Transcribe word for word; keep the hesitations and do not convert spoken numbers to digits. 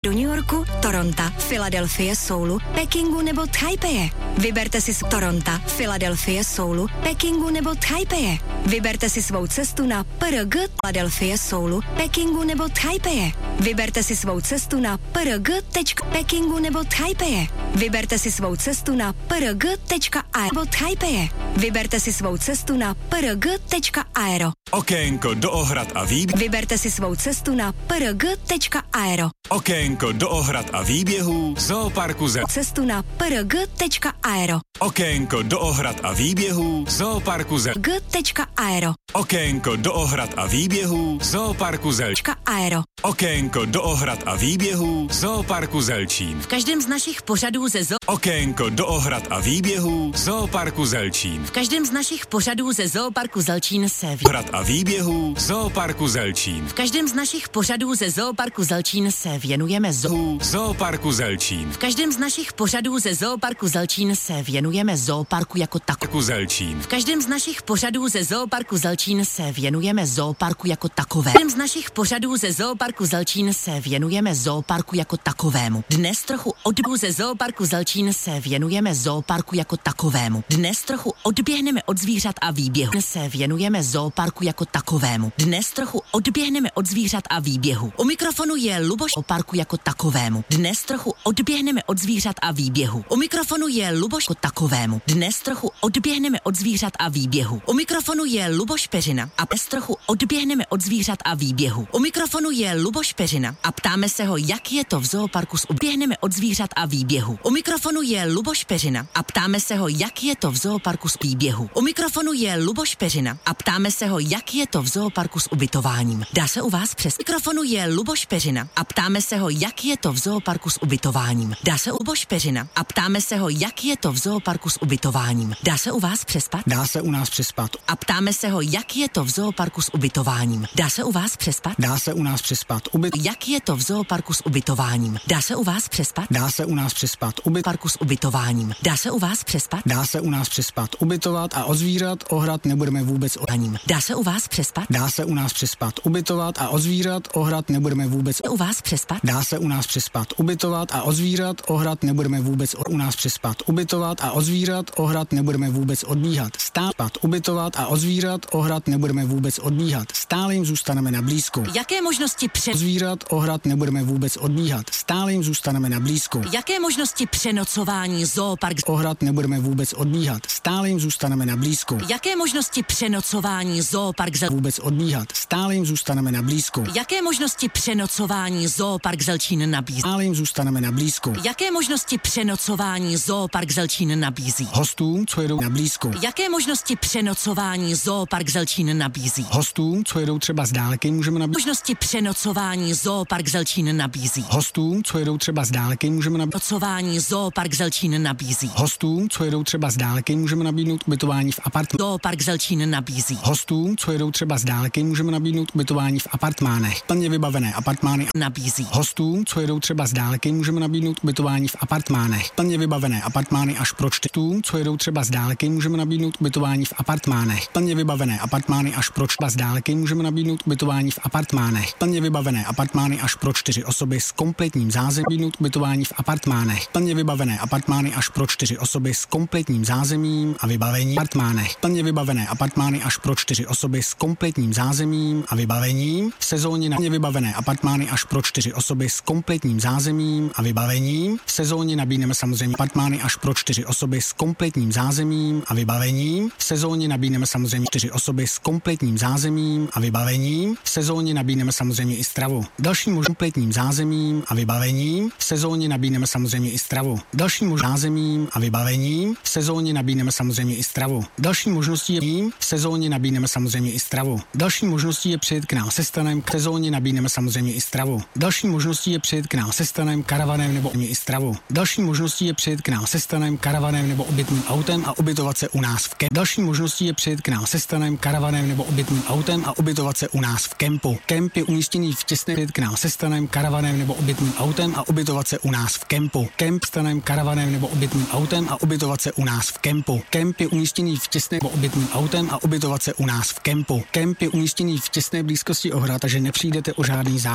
Do New Yorku, Toronto, Filadelfie, Soulu, Pekingu nebo Taipeje. Vyberte si z Toronto, Filadelfie, Soulu, Pekingu nebo Taipeje. Vyberte si svou cestu na P R G Filadelfie, Soulu, Pekingu nebo Taipeje. Vyberte si svou cestu na P R G tečka Pekingu nebo Taipeje. Vyberte si svou cestu na P R G tečka aero Taipeje. Vyberte si svou cestu na P R G tečka aero. Okénko do ohrad a výběhů. Vyberte si svou cestu na P R G tečka aero. Okénko do ohrad a výběhů Zooparku Ze... Cestu na P R G tečka aero. Okénko do ohrad a výběhů Zooparku Ze... G tečka aero. Okénko do ohrad a výběhů Zooparku Zelčín. Aero. Okénko do ohrad a výběhů Zooparku Zelčín. V každém z našich pořadů ze zoo... Okénko do ohrad a výběhů Zooparku Zelčín. V každém z našich pořadů ze Zooparku Zelčín se ví... Ohrad a výběhů Zooparku Zelčín. V každém z našich pořadů ze Zooparku Zelčín se věnujeme zoo... Zooparku Zelčín. V každém z našich pořadů ze Zooparku Zelčín se věnujeme zooparku jako takovému. Zelčín. V každém z našich pořadů ze Zooparku Zelčín se věnujeme zooparku jako takové. V každém z našich pořadů ze Zooparku Zelčín se věnujeme zooparku jako takovému. Dnes trochu odběhu ze Zooparku Zelčín se věnujeme zooparku jako takovému. Dnes trochu odběhneme od zvířat a výběhu. Se věnujeme zooparku jako takovému. Dnes trochu odběhneme od zvířat a výběhu. U mikrofonu je Luboš o parku jako takovému. Dnes trochu odběhneme od zvířat a výběhu. U mikrofonu je Luboš jako takovému. Dnes trochu odběhneme od zvířat a výběhu. U mikrofonu je Luboš Peřina a dnes trochu odběhneme od zvířat a výběhu. U mikrofonu je Luboš Peřina a ptáme se ho, jak je to v zooparku s odběhneme od zvířat a výběhu. U mikrofonu je Luboš Peřina a ptáme se ho, jak je to v zooparku s výběhu. U mikrofonu je Luboš Peřina a ptáme se ho, jak je to v zooparku s ubytováním. Dá se u vás přes mikrofonu je Luboš Peřina a ptáme se ho, jak je to v zooparku s ubytováním. Dá se u Luboš Peřina a ptáme se ho, jak je to v zooparku s ubytováním. Dá se u vás přespat? Dá se u nás přespat. A ptáme se ho, jak je to v zooparku s ubytováním. Dá se u vás přespat? Dá se u nás přespat. Ubyt... Jak je to v zooparku s ubytováním? Dá se u vás přespat? Dá se u nás přespat. Ubyt... Parku s ubytováním. Dá se u vás přespat? Dá se u nás přespat. Ubytovat a od zvířat ohrad nebudeme vůbec odaním. Dá se u vás přespat? Dá se u nás přespat. Ubytovat a od zvířat ohrad nebudeme vůbec u vás přespat? Dá se u nás přespat. Ubytovat a od zvířat ohrad nebudeme vůbec u nás přespat. Ubytovat a od zvířat ohrad nebudeme vůbec odbíhat. Stát ubytovat a od zvířat ohrad nebudeme vůbec odbíhat. Stále jim zůstaneme na blízku. Jaké možnosti před zvířat ohrad nebudeme vůbec odbíhat. Stále jim zůstaneme na blízku. Jaké možnosti přenocování zoopark ohrad nebudeme vůbec odbíhat. Stále jim zůstaneme na blízku. Jaké možnosti přenocování zoopark zel... vůbec odbíhat. Stále jim zůstaneme na blízku. Jaké možnosti přenocování zoopark Zelčín nabízí? Stále jim zůstaneme na blízku. Jaké možnosti přenocování zoopark Zelčín nabízí? Hostům, co jedou na blízku. Jaké možnosti přenocování zoopark Zelčín nabízí? Hostům, co jedou třeba z dálky, můžeme nabízet. Možnosti přenocování zoopark Zelčín nabízí. Hostům, co jedou třeba z dálky, můžeme nabízet. Nocování zoopark Zelčín nabízí. Hostům, co jedou třeba z dálky, můžeme nabídnout ubytování v apartmánech. Zoopark Zelčín nabízí. Hostům, co jedou třeba z dálky, můžeme nabídnout ubytování v apartmánech. Plně vybavené apartmány nabízí. Hostům, co jedou třeba z dálky, můžeme nabídnout ubytování v apartmánech. Plně vybavené apartmány až pro čtyřtům, co jedou třeba z dálky, můžeme nabídnout ubytování v apartmánech. Plně vybavené apartmány až pro čtyři z dálky, můžeme nabídnout ubytování v apartmánech. Plně vybavené apartmány až pro čtyři osoby s kompletním zázemím, nabídnout ubytování v apartmánech. Plně vybavené apartmány až pro čtyři osoby s kompletním zázemím a vybavením apartmánech. Plně vybavené apartmány až pro čtyři osoby s kompletním zázemím a vybavením. V sezóně na vybavené apartmány až pro čtyři osoby s kompletním zázemím a vybavením. V sezóně nabídneme samozřejmě apartmány až pro čtyři osoby s kompletním zázemím a vybavením. V sezóně nabídneme samozřejmě čtyři osoby s kompletním zázemím a vybavením. V sezóně nabídneme samozřejmě i stravu. Dalším možným kompletním zázemím a vybavením. V sezóně nabídneme samozřejmě i stravu. Dalším možným zázemím a vybavením. V sezóně nabídneme samozřejmě i stravu. Další možností je v sezóně nabídneme samozřejmě i stravu. Další možností je přijet k nám se stanem. V sezóně nabídneme samozřejmě i stravu. Další možností je přijet k nám se stanem, karavanem nebo i stravu. Další možností je přijet k nám se stanem, karavanem nebo obytným autem a ubytovat se u nás v kempu. Další možností je přijet k nám se stanem, karavanem nebo obytným autem a ubytovat se u nás v kempu. Kemp je umístěný v těsné přijet k nám se stanem, karavanem nebo obytným autem a ubytovat se u nás v kempu. Kemp stanem, karavanem nebo obytným autem a ubytovat se u nás v kempu. Kemp je umístěný v těsné nebo obytným autem a ubytovat se u nás v kempu. Kemp je umístěný v těsné blízkosti ohrad, takže nepřijdete o žádný zá.